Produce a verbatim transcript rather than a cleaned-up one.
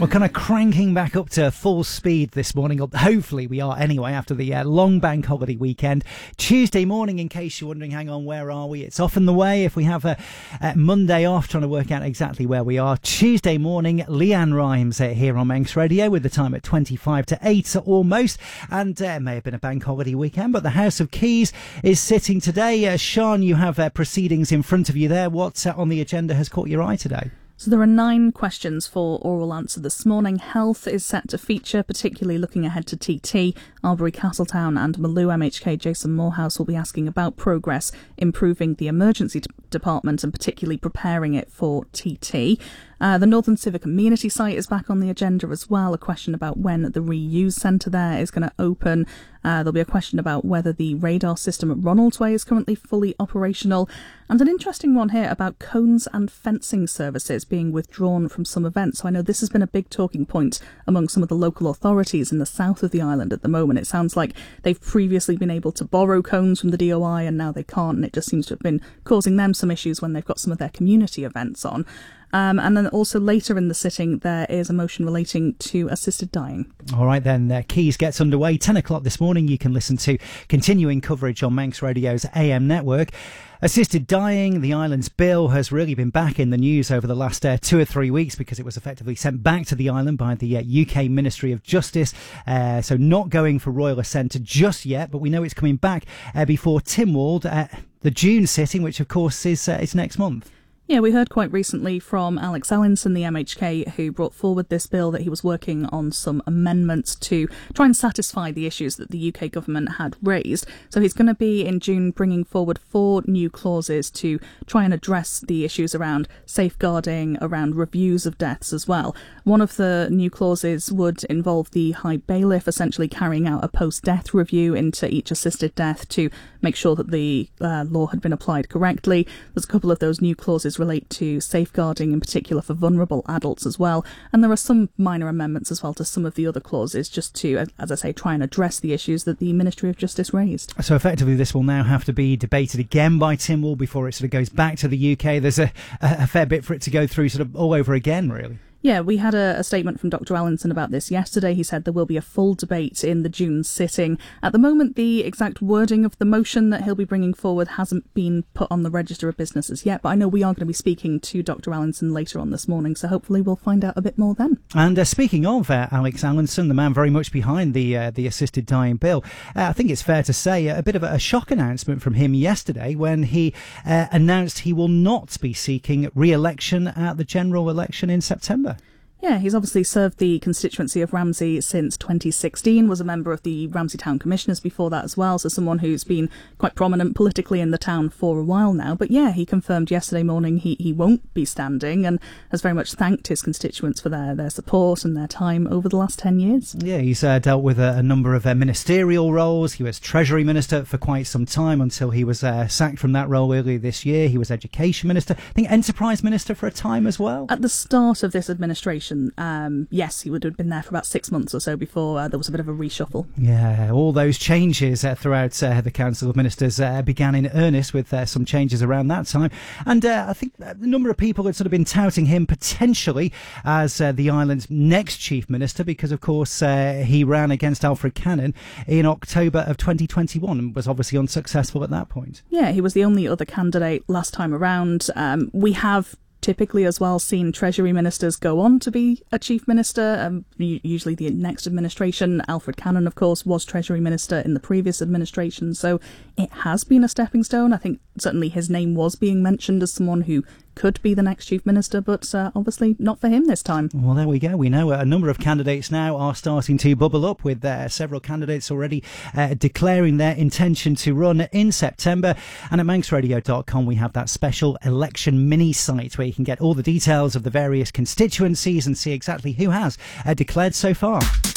We're kind of cranking back up to full speed this morning. Hopefully we are anyway, after the uh, long bank holiday weekend. Tuesday morning, in case you're wondering, hang on, where are we? It's off and the way. If we have a, a Monday off, trying to work out exactly where we are. Tuesday morning, Leanne Rhymes uh, here on Manx Radio with the time at twenty-five to eight almost. And uh, it may have been a bank holiday weekend, but the House of Keys is sitting today. Uh, Sean, you have uh, proceedings in front of you there. What uh, on the agenda has caught your eye today? So there are nine questions for oral answer this morning. Health is set to feature, particularly looking ahead to T T. Albury, Castletown and Maloo M H K Jason Morehouse will be asking about progress improving the emergency d- department and particularly preparing it for T T. Uh, the Northern Civic Amenity site is back on the agenda as well. A question about when the reuse centre there is going to open. Uh, there'll be a question about whether the radar system at Ronald's Way is currently fully operational. And an interesting one here about cones and fencing services being withdrawn from some events. So I know this has been a big talking point among some of the local authorities in the south of the island at the moment. It sounds like they've previously been able to borrow cones from the D O I and now they can't. And it just seems to have been causing them some issues when they've got some of their community events on. Um, and then also later in the sitting, there is a motion relating to assisted dying. All right, then, uh, Keys gets underway. ten o'clock this morning, you can listen to continuing coverage on Manx Radio's A M network. Assisted dying, the island's bill has really been back in the news over the last uh, two or three weeks because it was effectively sent back to the island by the uh, U K Ministry of Justice. Uh, so not going for royal assent just yet, but we know it's coming back uh, before Tynwald at the June sitting, which of course is, uh, is next month. Yeah, we heard quite recently from Alex Allinson, the M H K, who brought forward this bill that he was working on some amendments to try and satisfy the issues that the U K government had raised. So he's going to be in June bringing forward four new clauses to try and address the issues around safeguarding, around reviews of deaths as well. One of the new clauses would involve the High Bailiff essentially carrying out a post-death review into each assisted death to make sure that the uh, law had been applied correctly. There's a couple of those new clauses relate to safeguarding in particular for vulnerable adults as well, and there are some minor amendments as well to some of the other clauses just to, as I say, try and address the issues that the Ministry of Justice raised. So effectively this will now have to be debated again by Tynwald before it sort of goes back to the U K. There's a, a fair bit for it to go through sort of all over again, really. Yeah, we had a, a statement from Doctor Allinson about this yesterday. He said there will be a full debate in the June sitting. At the moment, the exact wording of the motion that he'll be bringing forward hasn't been put on the register of business as yet, but I know we are going to be speaking to Doctor Allinson later on this morning, so hopefully we'll find out a bit more then. And uh, speaking of uh, Alex Allinson, the man very much behind the uh, the assisted dying bill, uh, I think it's fair to say uh, a bit of a, a shock announcement from him yesterday when he uh, announced he will not be seeking re-election at the general election in September. Yeah, he's obviously served the constituency of Ramsey since twenty sixteen, was a member of the Ramsey Town Commissioners before that as well, so someone who's been quite prominent politically in the town for a while now. But yeah, he confirmed yesterday morning he, he won't be standing and has very much thanked his constituents for their, their support and their time over the last ten years. Yeah, he's uh, dealt with a, a number of uh, ministerial roles. He was Treasury Minister for quite some time until he was uh, sacked from that role earlier this year. He was Education Minister, I think Enterprise Minister for a time as well. At the start of this administration, Um, yes, he would have been there for about six months or so before uh, there was a bit of a reshuffle. Yeah, all those changes uh, throughout uh, the Council of Ministers uh, began in earnest with uh, some changes around that time. And uh, I think a number of people had sort of been touting him potentially as uh, the island's next Chief Minister because, of course, uh, he ran against Alfred Cannon in October of twenty twenty-one and was obviously unsuccessful at that point. Yeah, he was the only other candidate last time around. Um, we have typically as well seen Treasury Ministers go on to be a Chief Minister, um, usually the next administration. Alfred Cannon, of course, was Treasury Minister in the previous administration, so it has been a stepping stone. I think certainly his name was being mentioned as someone who could be the next Chief Minister, but uh, obviously not for him this time. Well, there we go. We know a number of candidates now are starting to bubble up, with uh, several candidates already uh, declaring their intention to run in September. And at manx radio dot com we have that special election mini site where you can get all the details of the various constituencies and see exactly who has uh, declared so far.